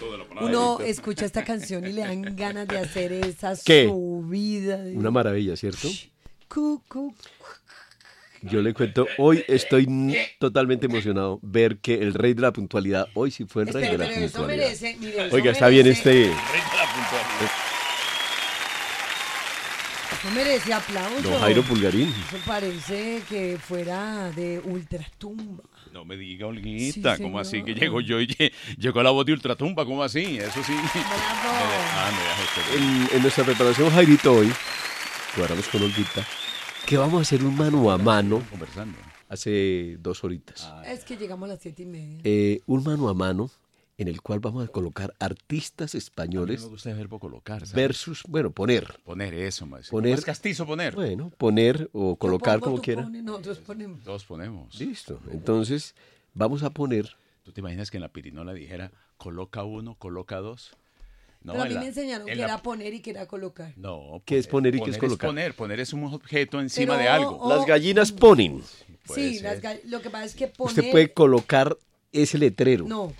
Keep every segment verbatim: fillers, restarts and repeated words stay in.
Uno escucha esta canción y le dan ganas de hacer esa ¿Qué? subida. Una maravilla, ¿cierto? Cu, cu. Yo le cuento, hoy estoy n- totalmente emocionado ver que el rey de la puntualidad, hoy sí fue el rey Espera, de la pero eso puntualidad. merece, mire, eso Oiga, está bien merece- este... Rey de la puntualidad. Eso merece aplauso. Don Jairo Pulgarín. Eso parece que fuera de ultratumba. No me diga, Olguita, Sí, ¿cómo así señor. que llego yo y lle- llegó la voz de Ultratumba? ¿Cómo así? Eso sí. Bravo. Ah, me deja usted. En, en nuestra preparación, Jairito, hoy, guardamos con Olguita, que vamos a hacer un mano a mano Conversando. hace dos horitas. Ah. Es que llegamos a las siete y media. Eh, un mano a mano en el cual vamos a colocar artistas A mí españoles me gusta el verbo colocar, ¿sabes? versus, bueno, poner. Poner eso, más. Poner- Es castizo poner. Bueno, poner o colocar Yo pongo, como tú quiera. pones, nosotros ponemos. Todos ponemos. Listo. Entonces, vamos a poner. ¿Tú te imaginas que en la pirinola dijera coloca uno, coloca dos? No, Pero a en mí la- me enseñaron en que la- era poner y que era colocar. No. ¿Qué es poner y qué es colocar? poner, poner es un objeto encima Pero- de algo. Oh. Las gallinas ponen. Puede Sí, ser. las gall- lo que pasa es que poner... Usted puede colocar ese letrero. No,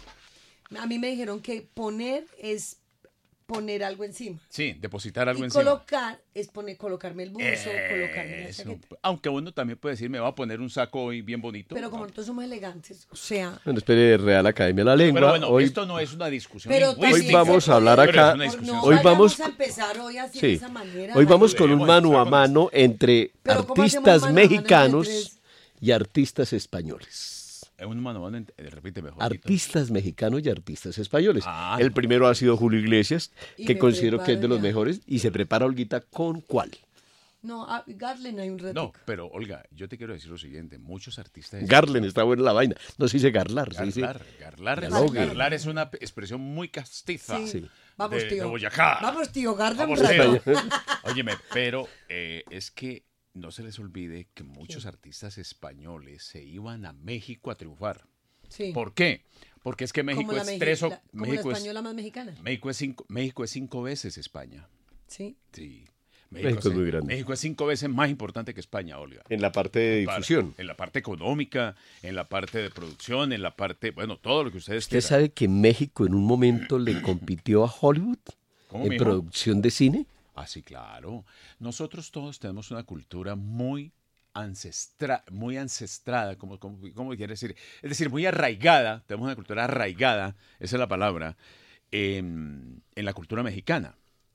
a mí me dijeron que poner es poner algo encima. Sí, depositar algo Y encima. colocar es poner, colocarme el buzo, colocarme la Eso. chaqueta. Aunque uno también puede decir, me va a poner un saco hoy bien bonito. Pero como No. nosotros somos elegantes, o sea... Bueno, espere, Real Academia de la Lengua. Pero bueno, hoy, esto no es una discusión Pero lingüística. también Hoy vamos se a hablar puede- Pero acá- es una Por- discusión. no Hoy vayamos vamos- a empezar hoy así sí. de esa manera. Hoy vamos Jairo. con un Debemos mano a empezar con mano entre Pero ¿cómo hacemos artistas mano a mano mexicanos entre tres? y artistas españoles. Es un mano a mano, ent- eh, repite mejor. Artistas mexicanos y artistas españoles. Ah, el no. primero ha sido Julio Iglesias, Y que me considero que es de preparo los ya. mejores, y se prepara Olguita con cuál. No, a Garlen hay un reto. No, pero Olga, yo te quiero decir lo siguiente. Muchos artistas... Garlen, está buena la vaina. No se dice Garlar, se dice Garlar, garlar, Dialogue. garlar es una expresión muy castiza. Sí. sí. Vamos, de- tío. de Boyacá. Vamos, tío, Garden Vamos, un reto. tío. Óyeme, pero eh, es que no se les olvide que muchos artistas españoles se iban a México a triunfar. Sí. ¿Por qué? Porque es que México como la, es Meji- tres o... la- como México la es, española más mexicana. México, es cinco, México es cinco veces España. Sí. Sí. México es muy grande. México es cinco veces más importante que España, Olga. en la parte de Para- difusión. En la parte económica, en la parte de producción, en la parte... Bueno, todo lo que ustedes ¿Usted quieran. sabe que México en un momento le compitió a Hollywood ¿Cómo, en mijo? producción de cine? Ah, sí, claro. Nosotros todos tenemos una cultura muy ancestra, muy ancestrada, como, como, como quiere decir, es decir, muy arraigada, tenemos una cultura arraigada, esa es la palabra, en, en la cultura mexicana.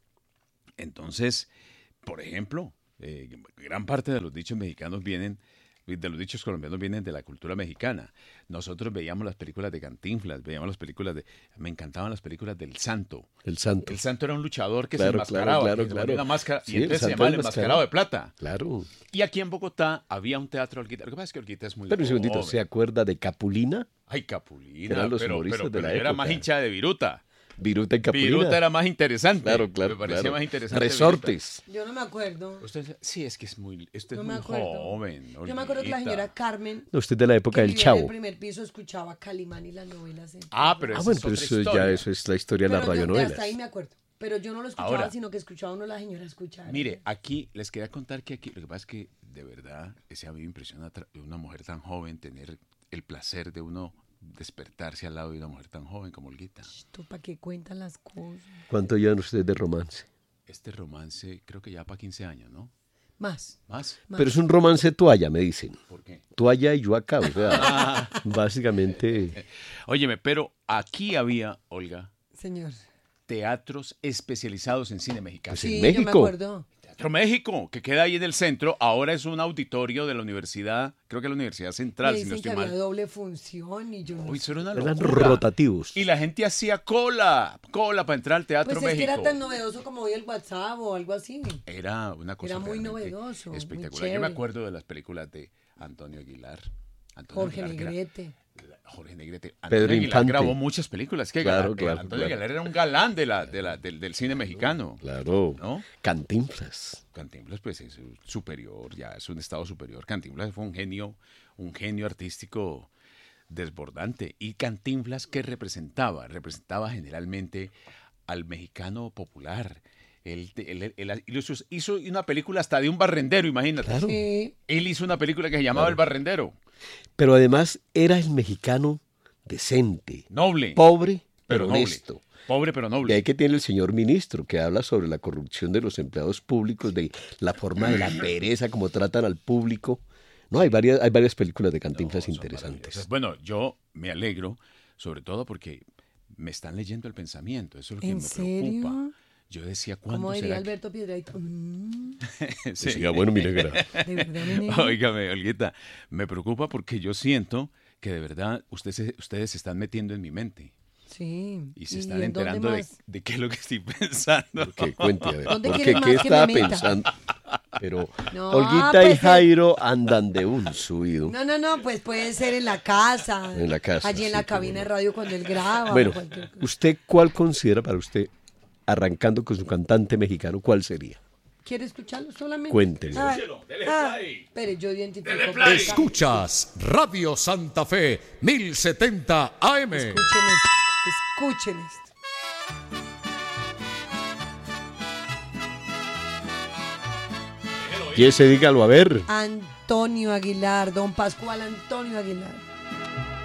Entonces, por ejemplo, eh, gran parte de los dichos mexicanos vienen, de los dichos colombianos vienen de la cultura mexicana. Nosotros veíamos las películas de Cantinflas, veíamos las películas de... Me encantaban las películas del Santo. El santo. El Santo era un luchador que Claro, se enmascaraba, claro, que se claro, ponía una claro. máscara, Sí, y el entonces se Santo llamaba el enmascarado. enmascarado de plata. Claro. Y aquí en Bogotá había un teatro Olguita. Lo que pasa es que Olguita es muy Pero un segundito, joven. ¿se acuerda de Capulina? Ay, Capulina. Eran los pero, humoristas pero, de la pero yo era época. más hincha de Viruta. Viruta y Capulina. Viruta era más interesante. Claro, claro, Me parecía claro. más interesante. Resortes. Yo no me acuerdo. Usted, sí, es que es muy, usted No es me muy acuerdo. joven. Yo me acuerdo que la Olguita. señora Carmen, No, usted de la época que del vivía en Chavo. el primer piso, escuchaba Calimán y las novelas. en- Ah, pero Ah, esa bueno, es pero otra eso historia. ya eso es la historia de las Pero yo- radionovelas. hasta ahí me acuerdo. Pero yo no lo escuchaba, Ahora. sino que escuchaba uno la señora escuchar. Mire, aquí les quería contar que aquí, lo que pasa es que de verdad, ese a mí me impresiona tra- de una mujer tan joven tener el placer de uno despertarse al lado de una mujer tan joven como Olguita. ¿Tú para qué cuentan las cosas? ¿Cuánto llevan ustedes de romance? Este romance creo que ya para quince años, ¿no? Más. ¿Más? más. Pero es un romance toalla, me dicen. ¿Por qué? Toalla y yo acá, o sea, básicamente... Óyeme, pero aquí había, Olga, Señor. teatros especializados en cine mexicano. Pues en Sí, yo me México. acuerdo. Teatro México, que queda ahí en el centro, ahora es un auditorio de la universidad, creo que la Universidad Central, Me si no dicen que estoy había mal. doble función y yo no Uy, sé. eso era una Eran locura. rotativos. Y la gente hacía cola, cola para entrar al Teatro Pues es que México. era tan novedoso como hoy el WhatsApp o algo así. Era una cosa Era muy realmente novedoso, muy espectacular. Yo me chévere. acuerdo de las películas de Antonio Aguilar. Antonio Jorge Aguilar, que era- Negrete. Jorge Negrete. Pedro Antonio Aguilar Infante. grabó muchas películas. Que Claro, Galán- claro, Antonio claro. Aguilar era un galán de la, de la, del, del cine mexicano. Claro. ¿No? Cantinflas. Cantinflas, pues, es superior, ya es un estado superior. Cantinflas fue un genio, un genio artístico desbordante. ¿Y Cantinflas qué representaba? Representaba generalmente al mexicano popular. Él, él- él- él hizo, hizo una película hasta de un barrendero, imagínate. Claro. Sí. Él hizo una película que se llamaba Claro. El Barrendero. Pero además era el mexicano decente, Noble. pobre, pero noble. honesto. Pobre pero Y noble. ahí que tiene el señor ministro, que habla sobre la corrupción de los empleados públicos, de la forma de la pereza, cómo tratan al público. No, hay varias, hay varias películas de Cantinflas Son interesantes. maravillosas. Bueno, yo me alegro, sobre todo porque me están leyendo el pensamiento. Eso es lo que ¿En me serio? preocupa. Yo decía, ¿cuándo Como diría será que- Alberto Piedrahíta. Mm, Sí. Siga bueno, mi negra. de verdad, mi negra. Óigame, Olguita, me preocupa porque yo siento que de verdad ustedes, se- ustedes se están metiendo en mi mente Sí. y se ¿Y están en dónde enterando de, más? de qué es lo que estoy pensando. Que cuente, a ver. ¿Dónde ¿Por qué? quieres ¿Qué más que estaba me meta? pensando? Pero No, Olguita pues, y eh. Jairo andan de un subido. No, no, no, pues puede ser en la casa. En la casa, Allí en sí, la qué cabina bueno. de radio cuando él graba. Bueno, cualquier cosa. ¿usted cuál considera para usted, arrancando con su cantante mexicano, cuál sería? ¿Quiere escucharlo solamente? Cuénteme. Ah, ah, espere, yo identifico. Escuchas Radio Santa Fe mil setenta A M. Escuchen esto. Escuchen esto. Y ese dígalo a ver. Antonio Aguilar, don Pascual Antonio Aguilar.